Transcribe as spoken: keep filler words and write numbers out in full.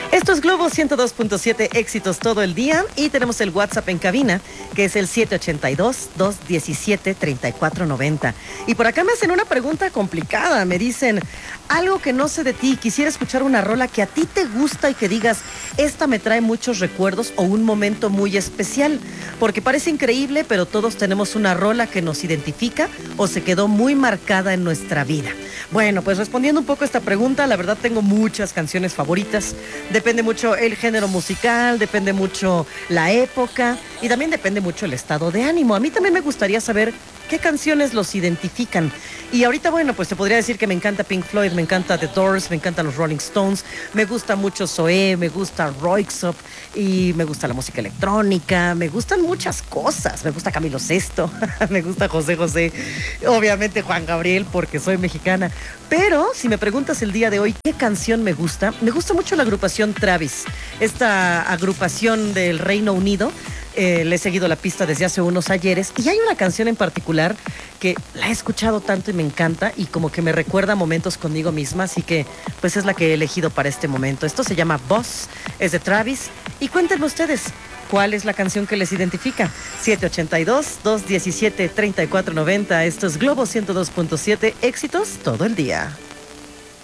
Esto es Globo ciento dos punto siete, éxitos todo el día, y tenemos el WhatsApp en cabina, que es el siete ocho dos, dos uno siete, tres cuatro nueve cero. Y por acá me hacen una pregunta complicada, me dicen, algo que no sé de ti, quisiera escuchar una rola que a ti te gusta y que digas, esta me trae muchos recuerdos o un momento muy especial, porque parece increíble, pero todos tenemos una rola que nos identifica o se quedó muy marcada en nuestra vida. Bueno, pues respondiendo un poco a esta pregunta, la verdad tengo muchas canciones favoritas. Depende mucho el género musical, depende mucho la época y también depende mucho el estado de ánimo. A mí también me gustaría saber qué canciones los identifican. Y ahorita, bueno, pues te podría decir que me encanta Pink Floyd, me encanta The Doors, me encantan los Rolling Stones, me gusta mucho Zoé, me gusta Röyksopp y me gusta la música electrónica, me gustan muchas cosas, me gusta Camilo Sesto, me gusta José José, obviamente Juan Gabriel porque soy mexicana. Pero si me preguntas el día de hoy qué canción me gusta, me gusta mucho la agrupación Travis, esta agrupación del Reino Unido. Eh, le he seguido la pista desde hace unos ayeres y hay una canción en particular que la he escuchado tanto y me encanta y como que me recuerda momentos conmigo misma, así que pues es la que he elegido para este momento. Esto se llama Boss, es de Travis y cuéntenme ustedes cuál es la canción que les identifica. siete ocho dos, dos uno siete, tres cuatro nueve cero. Esto es Globo ciento dos punto siete, éxitos todo el día.